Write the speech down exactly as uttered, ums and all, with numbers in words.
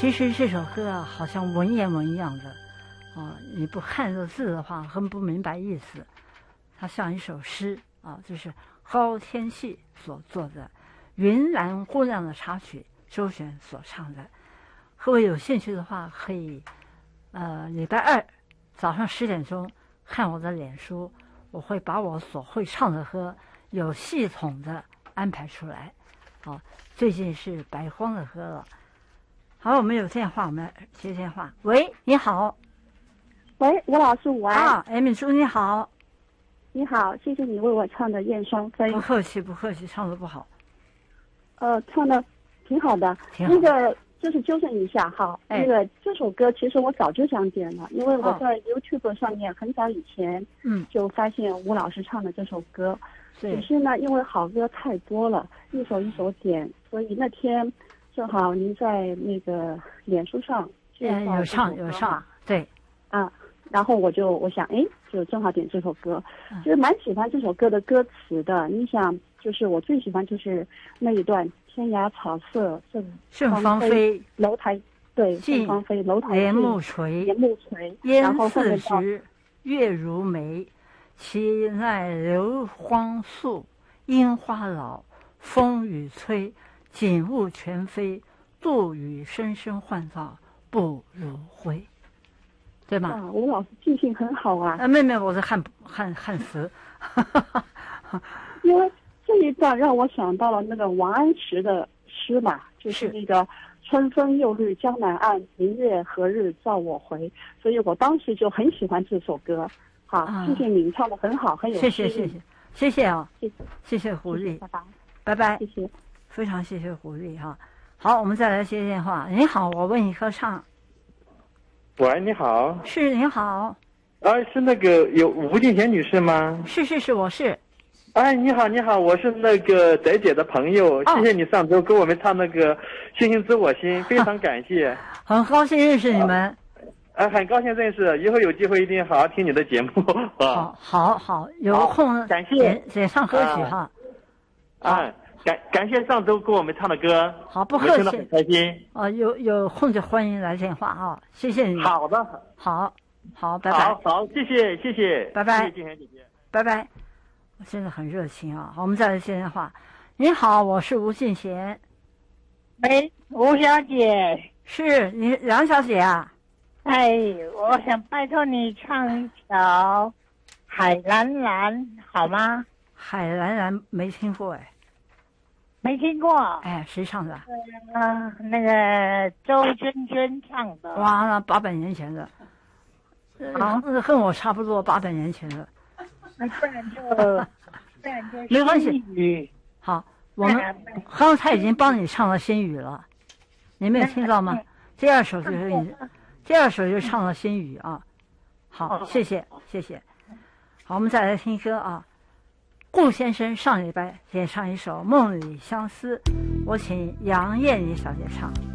其实这首歌啊，好像文言文一样的，啊，你不看这字的话，很不明白意思。它像一首诗啊，就是高天系所做的《云南姑娘》的插曲，周璇所唱的。各位有兴趣的话，可以呃礼拜二早上十点钟看我的脸书，我会把我所会唱的歌有系统的安排出来。啊，最近是白光的歌了。好，我们有电话，我们接电话。喂，你好。 喂，吴老师午安。 啊，艾米珠你好。 你好，谢谢你为我唱的《燕双飞》。 不客气，不客气，唱的不好。 呃，唱的挺好的。 挺好。 那个就是纠正一下哈， 哎、 那个这首歌其实我早就想点了，因为我在 YouTube 上面很早以前嗯就发现吴老师唱的这首歌， 嗯、 只是呢因为好歌太多了，一首一首点，所以那天正好您在那个脸书上介绍、 嗯、有唱有唱，对啊。然后我就我想，哎，就正好点这首歌，其实蛮喜欢这首歌的歌词的。你想，就是我最喜欢就是那一段“天涯草色正正芳菲， 楼台对正芳菲，楼台帘幕垂， 帘幕垂， 烟似石，月如眉，其奈流荒素，樱花老，风雨吹，景物全非，杜宇深深唤造，不如归。对吗？ 啊，吴老师记性很好啊！ 啊，妹妹，我是汉汉汉词， 因为这一段让我想到了那个王安石的诗嘛，就是那个“春风又绿江南岸，明月何日照我回”，所以我当时就很喜欢这首歌。好，啊、谢谢您唱的很好，很有谢谢谢谢谢谢啊， 谢谢谢谢胡丽， 拜拜拜拜， 谢谢， 非常谢谢胡丽哈。好，我们再来接电话。你好，我为你歌唱。 喂，你好。 是，你好。 啊，是那个有吴敬贤女士吗？ 是是是，我是。 哎，你好，你好，我是那个仔姐的朋友，哦、谢谢你上周给我们唱那个《星星知我心》，非常感谢。 很高兴认识你们。啊、 呃，很高兴认识，以后有机会一定好好听你的节目。 好，好，好，有空感谢点唱歌曲哈。 啊。感感谢上周给我们唱的歌， 好，不客气， 很开心。 啊，有有空就欢迎来电话啊，谢谢你。 好的， 好，好，拜拜。 好，好，谢谢，谢谢， 拜拜， 谢谢静贤姐姐， 拜拜。我真的很热情啊，好，我们再来接电话。你好，我是吴敬贤。 喂，吴小姐， 是你梁小姐啊？ 哎，我想拜托你唱一条《海蓝蓝》好吗？ 海蓝蓝没听过哎。 没听过， 哎，谁唱的？ 呃，那个周娟娟唱的。 哇，那八百年前的，啊，那跟我差不多，八百年前的。 那不然就，不然就没关系。好，我们刚才已经帮你唱了《心语》了，你没有听到吗？第二首就是你，第二首就唱了《心语》啊。好，谢谢，谢谢。好，我们再来听歌啊。顾先生上礼拜演唱一首《梦里相思》，我请杨艳妮小姐唱。